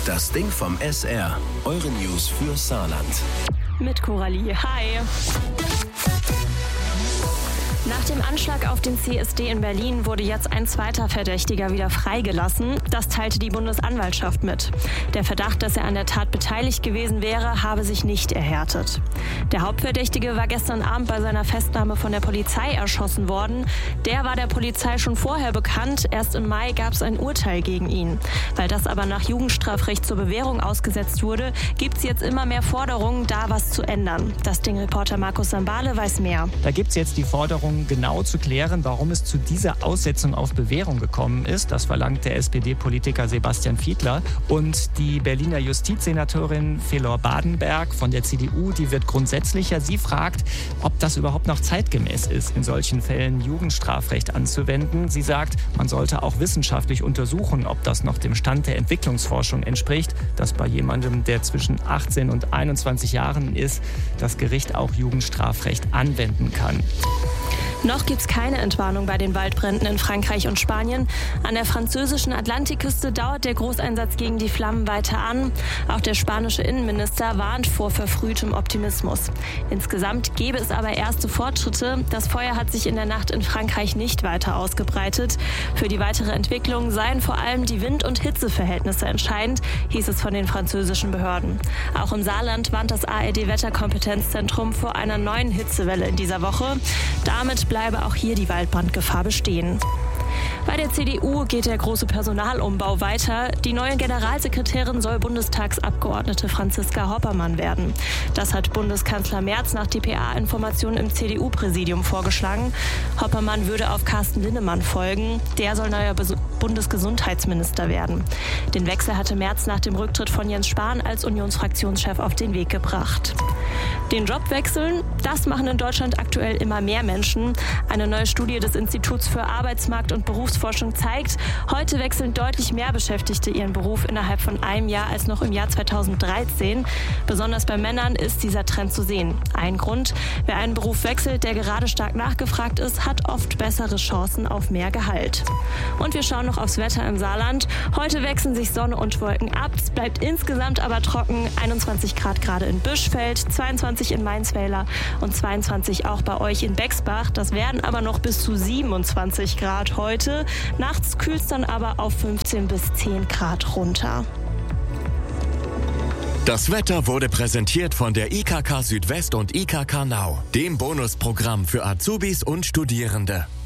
Das Ding vom SR. Eure News für Saarland. Mit Coralie. Hi. Nach dem Anschlag auf den CSD in Berlin wurde jetzt ein zweiter Verdächtiger wieder freigelassen. Das teilte die Bundesanwaltschaft mit. Der Verdacht, dass er an der Tat beteiligt gewesen wäre, habe sich nicht erhärtet. Der Hauptverdächtige war gestern Abend bei seiner Festnahme von der Polizei erschossen worden. Der war der Polizei schon vorher bekannt. Erst im Mai gab es ein Urteil gegen ihn. Weil das aber nach Jugendstrafrecht zur Bewährung ausgesetzt wurde, gibt es jetzt immer mehr Forderungen, da was zu ändern. Das Ding-Reporter Markus Sambale weiß mehr. Da gibt es jetzt die Forderung, genau zu klären, warum es zu dieser Aussetzung auf Bewährung gekommen ist. Das verlangt der SPD-Politiker Sebastian Fiedler. Und die Berliner Justizsenatorin Felor Badenberg von der CDU, die wird grundsätzlicher. Sie fragt, ob das überhaupt noch zeitgemäß ist, in solchen Fällen Jugendstrafrecht anzuwenden. Sie sagt, man sollte auch wissenschaftlich untersuchen, ob das noch dem Stand der Entwicklungsforschung entspricht, dass bei jemandem, der zwischen 18 und 21 Jahren ist, das Gericht auch Jugendstrafrecht anwenden kann. Noch gibt's keine Entwarnung bei den Waldbränden in Frankreich und Spanien. An der französischen Atlantikküste dauert der Großeinsatz gegen die Flammen weiter an. Auch der spanische Innenminister warnt vor verfrühtem Optimismus. Insgesamt gäbe es aber erste Fortschritte. Das Feuer hat sich in der Nacht in Frankreich nicht weiter ausgebreitet. Für die weitere Entwicklung seien vor allem die Wind- und Hitzeverhältnisse entscheidend, hieß es von den französischen Behörden. Auch im Saarland warnt das ARD-Wetterkompetenzzentrum vor einer neuen Hitzewelle in dieser Woche. Damit bleibe auch hier die Waldbrandgefahr bestehen. Bei der CDU geht der große Personalumbau weiter. Die neue Generalsekretärin soll Bundestagsabgeordnete Franziska Hoppermann werden. Das hat Bundeskanzler Merz nach dpa-Informationen im CDU-Präsidium vorgeschlagen. Hoppermann würde auf Carsten Linnemann folgen. Der soll neuer Bundesgesundheitsminister werden. Den Wechsel hatte Merz nach dem Rücktritt von Jens Spahn als Unionsfraktionschef auf den Weg gebracht. Den Job wechseln, das machen in Deutschland aktuell immer mehr Menschen. Eine neue Studie des Instituts für Arbeitsmarkt und Berufsforschung zeigt, heute wechseln deutlich mehr Beschäftigte ihren Beruf innerhalb von einem Jahr als noch im Jahr 2013. Besonders bei Männern ist dieser Trend zu sehen. Ein Grund, wer einen Beruf wechselt, der gerade stark nachgefragt ist, hat oft bessere Chancen auf mehr Gehalt. Und wir schauen noch aufs Wetter im Saarland. Heute wechseln sich Sonne und Wolken ab. Es bleibt insgesamt aber trocken. 21 Grad gerade in Büschfeld, 22 in Mainzweiler und 22 auch bei euch in Bexbach. Das werden aber noch bis zu 27 Grad heute. Nachts kühlt es dann aber auf 15 bis 10 Grad runter. Das Wetter wurde präsentiert von der IKK Südwest und IKK Now, dem Bonusprogramm für Azubis und Studierende.